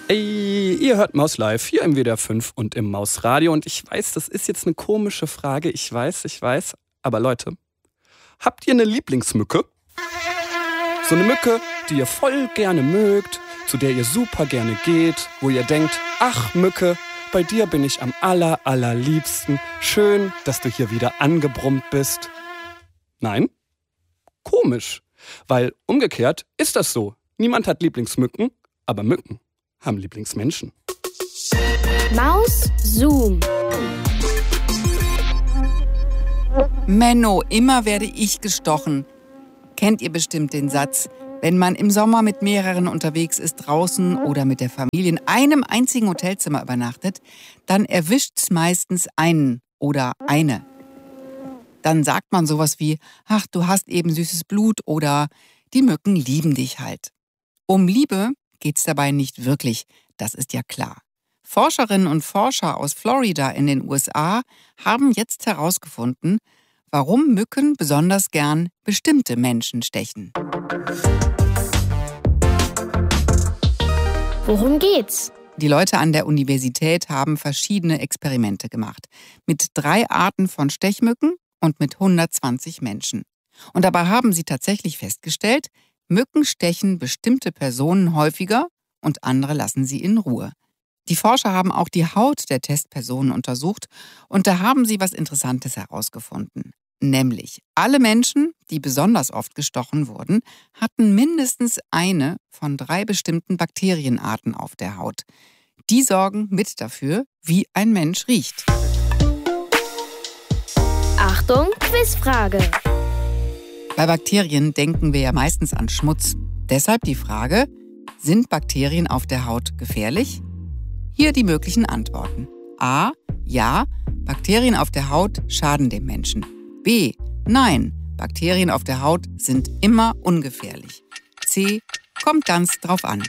Ey, ihr hört Maus Live hier im WDR 5 und im Mausradio. Und ich weiß, das ist jetzt eine komische Frage. Ich weiß. Aber Leute, habt ihr eine Lieblingsmücke? So eine Mücke, die ihr voll gerne mögt, zu der ihr super gerne geht, wo ihr denkt, ach Mücke, bei dir bin ich am allerliebsten. Schön, dass du hier wieder angebrummt bist. Nein? Komisch. Weil umgekehrt ist das so. Niemand hat Lieblingsmücken, aber Mücken haben Lieblingsmenschen. Maus Zoom. Menno, immer werde ich gestochen. Kennt ihr bestimmt den Satz? Wenn man im Sommer mit mehreren unterwegs ist, draußen oder mit der Familie in einem einzigen Hotelzimmer übernachtet, dann erwischt's meistens einen oder eine. Dann sagt man sowas wie, ach, du hast eben süßes Blut oder die Mücken lieben dich halt. Um Liebe geht's dabei nicht wirklich, das ist ja klar. Forscherinnen und Forscher aus Florida in den USA haben jetzt herausgefunden, warum Mücken besonders gern bestimmte Menschen stechen. Worum geht's? Die Leute an der Universität haben verschiedene Experimente gemacht. Mit 3 Arten von Stechmücken und mit 120 Menschen. Und dabei haben sie tatsächlich festgestellt, Mücken stechen bestimmte Personen häufiger und andere lassen sie in Ruhe. Die Forscher haben auch die Haut der Testpersonen untersucht und da haben sie was Interessantes herausgefunden. Nämlich, alle Menschen, die besonders oft gestochen wurden, hatten mindestens eine von 3 bestimmten Bakterienarten auf der Haut. Die sorgen mit dafür, wie ein Mensch riecht. Achtung, Quizfrage. Bei Bakterien denken wir ja meistens an Schmutz. Deshalb die Frage, sind Bakterien auf der Haut gefährlich? Hier die möglichen Antworten. A. Ja, Bakterien auf der Haut schaden dem Menschen. B. Nein, Bakterien auf der Haut sind immer ungefährlich. C. Kommt ganz drauf an.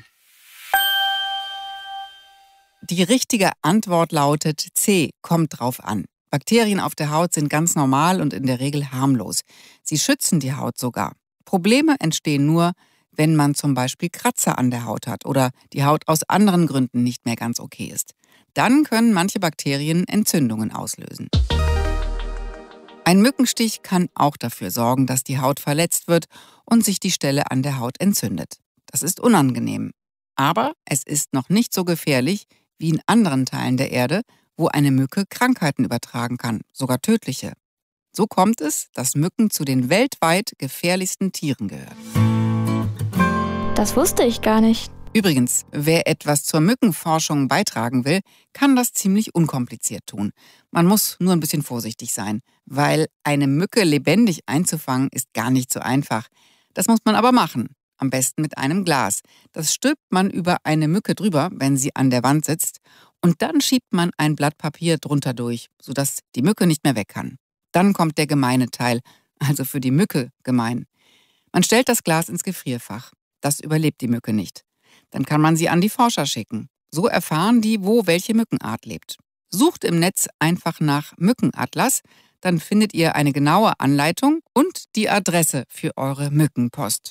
Die richtige Antwort lautet C. Kommt drauf an. Bakterien auf der Haut sind ganz normal und in der Regel harmlos. Sie schützen die Haut sogar. Probleme entstehen nur, wenn man zum Beispiel Kratzer an der Haut hat oder die Haut aus anderen Gründen nicht mehr ganz okay ist. Dann können manche Bakterien Entzündungen auslösen. Ein Mückenstich kann auch dafür sorgen, dass die Haut verletzt wird und sich die Stelle an der Haut entzündet. Das ist unangenehm. Aber es ist noch nicht so gefährlich wie in anderen Teilen der Erde, wo eine Mücke Krankheiten übertragen kann, sogar tödliche. So kommt es, dass Mücken zu den weltweit gefährlichsten Tieren gehören. Das wusste ich gar nicht. Übrigens, wer etwas zur Mückenforschung beitragen will, kann das ziemlich unkompliziert tun. Man muss nur ein bisschen vorsichtig sein, weil eine Mücke lebendig einzufangen ist gar nicht so einfach. Das muss man aber machen, am besten mit einem Glas. Das stülpt man über eine Mücke drüber, wenn sie an der Wand sitzt, und dann schiebt man ein Blatt Papier drunter durch, sodass die Mücke nicht mehr weg kann. Dann kommt der gemeine Teil, also für die Mücke gemein. Man stellt das Glas ins Gefrierfach. Das überlebt die Mücke nicht. Dann kann man sie an die Forscher schicken. So erfahren die, wo welche Mückenart lebt. Sucht im Netz einfach nach Mückenatlas, dann findet ihr eine genaue Anleitung und die Adresse für eure Mückenpost.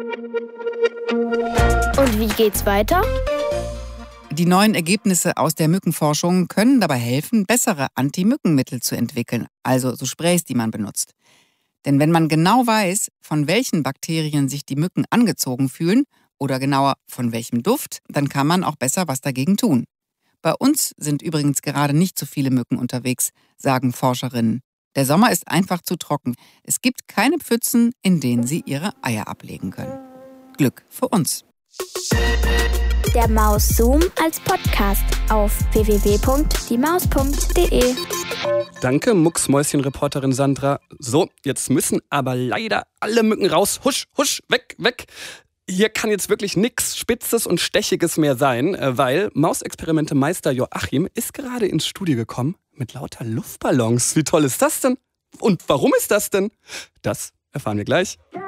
Und wie geht's weiter? Die neuen Ergebnisse aus der Mückenforschung können dabei helfen, bessere Anti-Mückenmittel zu entwickeln, also so Sprays, die man benutzt. Denn wenn man genau weiß, von welchen Bakterien sich die Mücken angezogen fühlen oder genauer von welchem Duft, dann kann man auch besser was dagegen tun. Bei uns sind übrigens gerade nicht so viele Mücken unterwegs, sagen Forscherinnen. Der Sommer ist einfach zu trocken. Es gibt keine Pfützen, in denen sie ihre Eier ablegen können. Glück für uns. Der Maus Zoom als Podcast auf www.diemaus.de. Danke, Mucksmäuschen-Reporterin Sandra. So, jetzt müssen aber leider alle Mücken raus. Husch, husch, weg, weg. Hier kann jetzt wirklich nichts Spitzes und Stechiges mehr sein, weil Mausexperimente-Meister Joachim ist gerade ins Studio gekommen mit lauter Luftballons. Wie toll ist das denn? Und warum ist das denn? Das erfahren wir gleich.